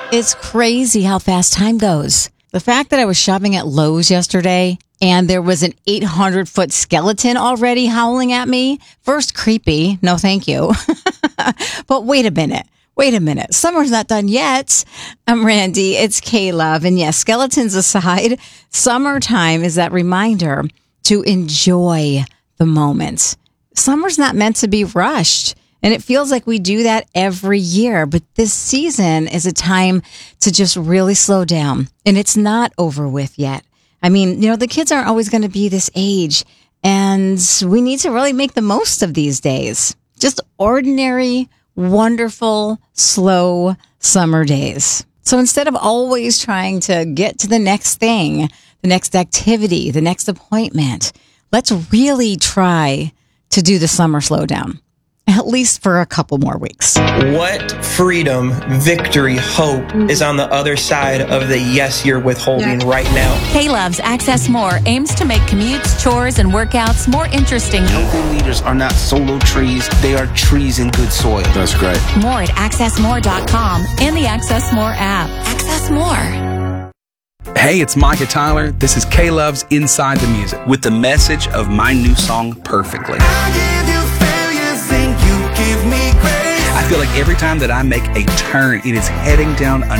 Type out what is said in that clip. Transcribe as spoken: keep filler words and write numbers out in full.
It's crazy how fast time goes. The fact that I was shopping at Lowe's yesterday and there was an eight hundred foot skeleton already howling at me. First, creepy. No, thank you. But wait a minute. Wait a minute. Summer's not done yet. I'm Randy. It's K-Love. And yes, skeletons aside, summertime is that reminder to enjoy the moment. Summer's not meant to be rushed. And it feels like we do that every year. But this season is a time to just really slow down. And it's not over with yet. I mean, you know, the kids aren't always going to be this age. And we need to really make the most of these days. Just ordinary, wonderful, slow summer days. So instead of always trying to get to the next thing, the next activity, the next appointment, let's really try to do the summer slowdown. At least for a couple more weeks. What freedom, victory, hope is on the other side of the yes you're withholding right now? K-Love's Access More aims to make commutes, chores, and workouts more interesting. Healthy leaders are not solo trees. They are trees in good soil. That's great. More at access more dot com and the Access More app. Access More. Hey, it's Micah Tyler. This is K-Love's Inside the Music with the message of my new song, Perfectly. I feel like every time that I make a turn, it is heading down a